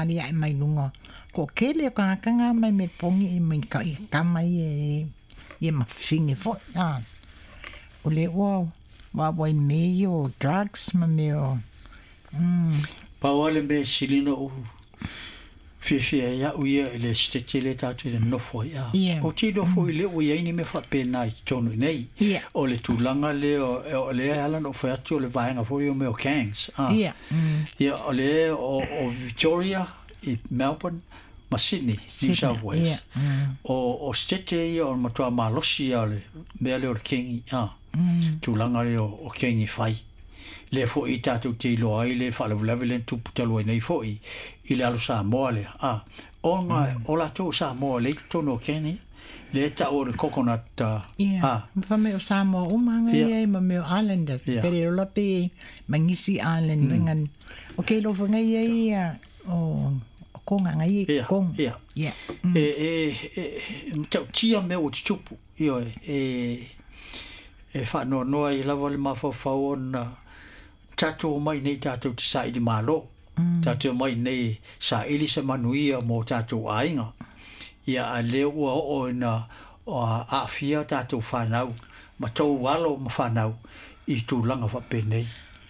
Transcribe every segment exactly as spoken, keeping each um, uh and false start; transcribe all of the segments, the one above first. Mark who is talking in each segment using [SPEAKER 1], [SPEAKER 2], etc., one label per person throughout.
[SPEAKER 1] whakawhali ai mai lunga. Ko kele ka kanga mai me pongi i mai ka i kamai e e ma fingi fo. Ah. O le o wa wa me o drugs ma me o. Mm.
[SPEAKER 2] Pa wale me silina o fie fie ya uia le stete le tatu le nofo ya. O ti nofo i le o ia ini me fa pena i tonu nei. O le tulanga le o le ala no fa atu le vaenga fo yo me o Cairns.
[SPEAKER 1] Yeah.
[SPEAKER 2] Ia o le o Victoria i Melbourne ma Sydney, New South Wales. O o stete i o matua malosi ya le me le o King ah. Tulanga le o King i fai. Le fo i tatu te lo ai le fa le level tu putalo nei fo i i le alu Samoa le ah o nga o la tu Samoa le to no keni le ta o le coconut
[SPEAKER 1] ah fa me o Samoa o manga e ma me o Islanders pero lo pe mangisi island ngan o ke lo fa ngai ia o ko nga ngai ko
[SPEAKER 2] yeah yeah e e tau tia me o chupu io e e fa no no ai la vol ma fo fa on tato mai nei tato te sa ili malo tato mai nei sa ili se manuia mo tato ainga ia a leo o na o a fia tato whanau ma tau walo ma whanau i tu langa fa penei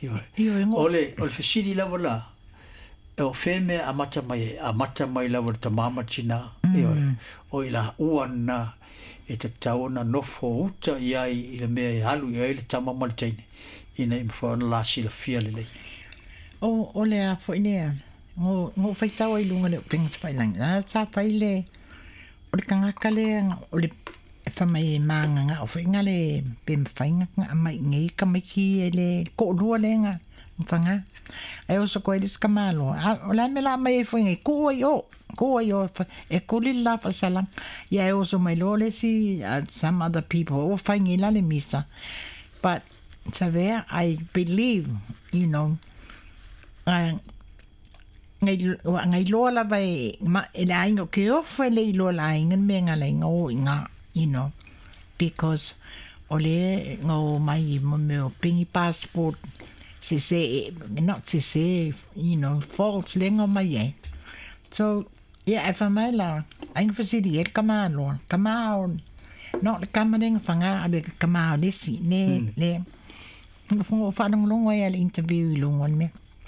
[SPEAKER 2] ole ole fesiri lava la e o feme a mata mai a mata mai lava ta mama tina o ila uana e te tau na nofo uta iai i le mea halu iai le tama malteine ina i mawhana la sila fia le lei.
[SPEAKER 1] O, o le a fo inea, ngō, ngō whaitau ai lunga le o pengas whailangi. Nā tā whai le, o le kangaka le, o le e whamai e maanga ngā, o whainga le, pe mwhainga ngā, a mai ngei ka mai ki e le, ko lua le ngā, mwhanga. Ai o sa koe le ska mālo. O la me la mai e whainga, ko ai o, ko ai o, e kuli la whasalang. Ia e o so mai lo le si, uh, some other people, o whainga la le misa. But, so there I believe, you know, uh, ngai ngai lo la vai ma ele aingo ke ofa le lo la inga me nga le ngo inga, you know, because ole ngo mai mo me pingi passport se se not se se, you know, false le ngo mai. So yeah, if I'm la ainga fasidi e kama lo kama not le kama ding fanga ale kama le si ne le Fungo whanong longo e ale interview i longo me.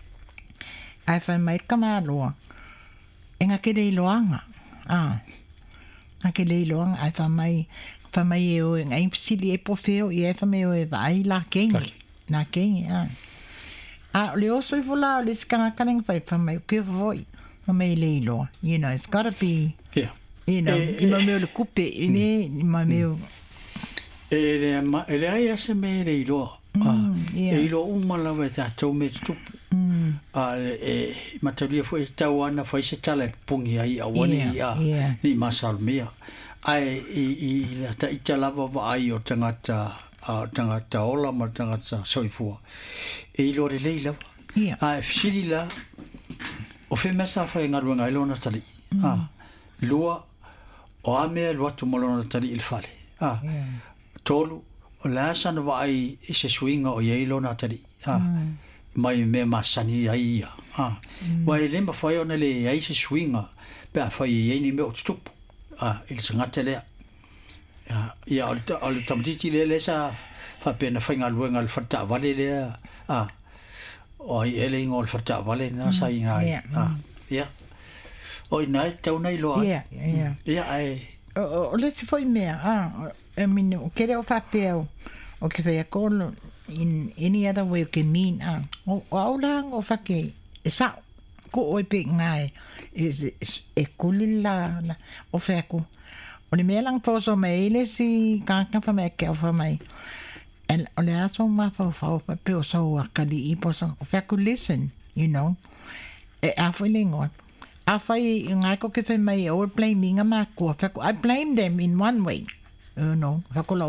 [SPEAKER 1] Ai whai mai kama loa. E ngā ke rei loanga. Ah. Ngā ke rei loanga. Ai whai mai, whai mai e o ngā impsili e po wheo i e whai mai o e vai la kengi. Nā kengi, ah. Ah, le oso i whola o le skanga kaneng whai whai mai o ke whoi. Whai mai lei loa. You know, it's gotta be,
[SPEAKER 2] yeah.
[SPEAKER 1] You know, i ma meo le kupe, i ne, i ma meo.
[SPEAKER 2] E le ai ase me rei loa. E ilo umala we ta tau me tupu. A e mataria fo e tau ana fo se tala pungi ai a wani a ni masal mea. Ai i la ta ita lava wa ai o tangata a tangata ola ma tangata soifua. E ilo re leila. A fsiri la o fe mesa fa nga ruanga ilo na tali. A lua o ame lua tu molona tali il fale. A tolu o la sana wa ai se swinga o yelo na tali ah mai me masani ai ah wa ile ma fa ona le ai se swinga pe fa ye ni me o tup ah il se ngatele ya ya al tamtiti le le sa fa pena fa nga luenga al fata vale le ah o ele ngol fata vale na sa inga ah ya o ina tau nei lo
[SPEAKER 1] ya ya
[SPEAKER 2] ya ai
[SPEAKER 1] o le se foi me ah I mean, o kere o whapeo, o ke whea kolo, in any other way o ke mean, ah, o aulang o whake, e sao, ko oi pe ngai, e kuli la, o whako, o le mea lang poso me ele si kāka wha mea ke o wha mai, o le aso ma whau whau whapeo so a kali i poso, o whako listen, you know, e a whalingoa, a whai ngai ko ke whai mai, o blaming a mako, whako, I blame them in one way, you know,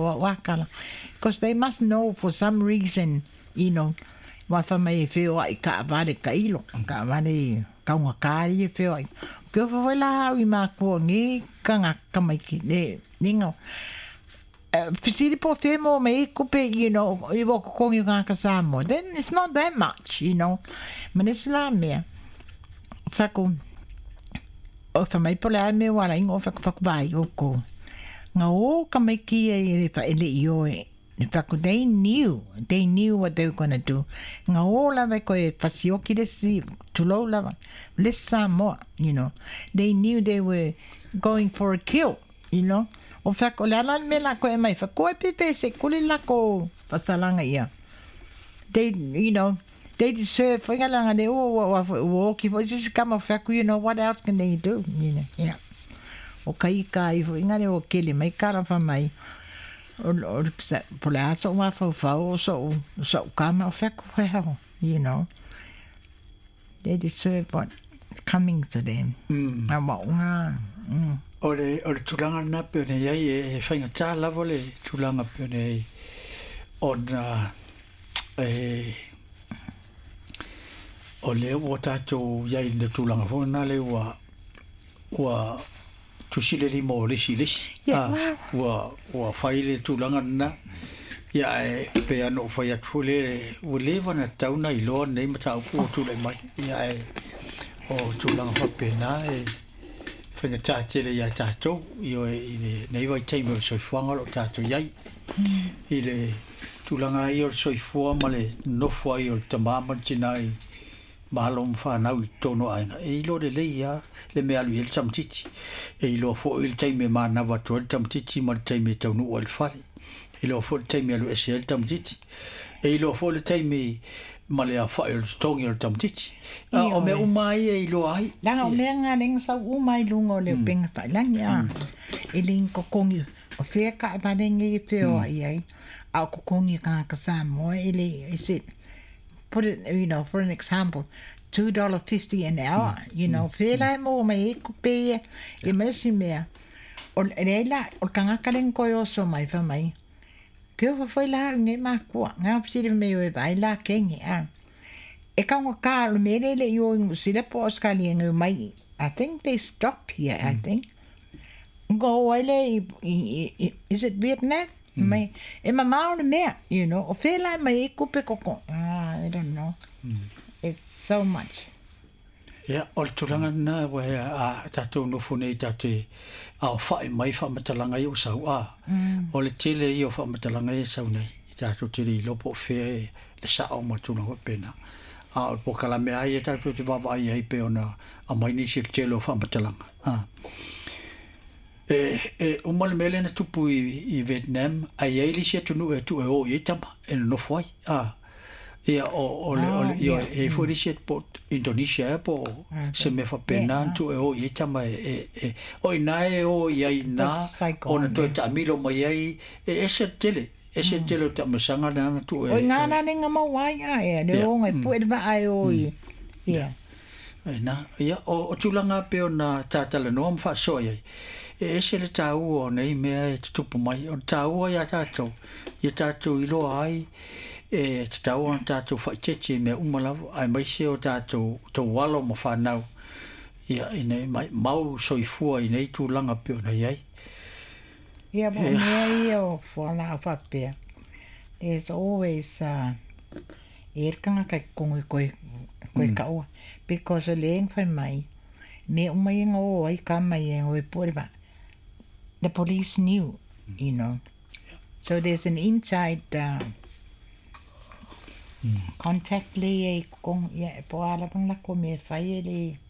[SPEAKER 1] because they must know for some reason, you know, wa fa mai feo ai ka vale ka ilo, ka vale ka unga kari feo ai. Ke fa la i ma ko ngi ka nga ka mai ki ne ningo. Fisiri po femo me ko pe, you know, i wo ko ngi ka sa mo. Then it's not that much, you know. Manisla me. Fa ko o fa mai po le me wala ingo fa fa vai o ko nga o ka mai ki e fa ele io e fa ko they knew they knew what they were going to do nga o la ve ko e fa si o ki de si to lo la let's some more you know they knew they were going for a kill you know o fa ko la la me la ko e mai fa ko e pepe se ko le la ko fa salanga ia they you know they deserve for nga de o o ki fo just come of you know what else can they do you know yeah o kai kai fo nga de o kele mai kara fa mai o o po la so wa fo fa o so so kama of well you know they deserve what coming to them na mo nga
[SPEAKER 2] ole ole tulanga na pe ne ya e fa nga cha la vole tulanga pe ne on eh o le o tato ya i le tulanga fo na le wa wa tu si le mo le si le
[SPEAKER 1] ah
[SPEAKER 2] wa wa fai le tulanga na ya e pe ano fa ya tu le o le va na tau na i lo nei ma tau ko tu le mai ya e o tulanga fa pe na e fa nga tato le ya tato io e nei vai tai mo so fuanga lo tato ya i le tulanga io so fu ma le no fu io tamama tinai malom fa na u tono ai e lo de le ya le me alu el tamtiti e lo fo il tai me ma na va to tamtiti ma tai me tono o el fari e lo fo tai me alu el tamtiti e lo fo le tai me ma le fa el tong el tamtiti o me u mai e lo ai
[SPEAKER 1] la o me nga ning sa u mai lungo le ping fa lang ya e ling ko kongi o fe ka ba ning e fe o ai ai a ko kongi ka ka sa mo e le e se put it, you know, for an example, two dollars fifty an hour, mm. you know, mm. Fela mo mai ko pe e mesi me. O ela o kanga kalen ko yo so mai fa mai. Ke o foi la nge ma ko nga fsi me o vai la kenge a. E ka ngo ka lo me le yo si le po skali nge mai. I think they stop here, mm. I think. Go ele is it Vietnam? Mai e mama o me, you know, o fela mai ko pe ko ah I don't know. Mm. It's so much.
[SPEAKER 2] Yeah, o tulanga na wa a tato no fune tate a fa mai fa matalanga yo sa a. O le tele yo fa matalanga e sa nei. Tato tiri lo po fe le sa o mo tuna ho pena. A o po kala me ai tato te va vai ai pe ona a mai ni se telo fa matalanga. Ah. E e o mal mele na tupu i, i Vietnam ai ai li se tunu e tu e o i tama e no foi ah e o o le o io e foi se po Indonesia po se me fa pena tu e o i tama e e o ina e o i ai na o na to ta milo mai ai e ese tele ese tele ta masanga na tu e
[SPEAKER 1] o ngana ne ngama wai ai e o ngai pu e va ai o i yeah
[SPEAKER 2] e na ia o tulanga pe ona tatala no fa so ai e se le tau o nei mea e tupu mai o tau o ia tātou ia tātou ilo ai e tau o tātou whaitete mea umalavu ai mai se o tātou tau walo ma whanau ia i nei mai mau soifua i nei tūlanga peo nei ai
[SPEAKER 1] ia mo mea i o whanau whakpea there's always uh, e rkanga kai kongo koe koe kaua because o leeng whai mai me umai ngā o ai ka mai e ngoi pōrewa the police knew, you know. Yeah. So there's an inside uh, mm. contact le e kong ya po ala pang la ko me fai le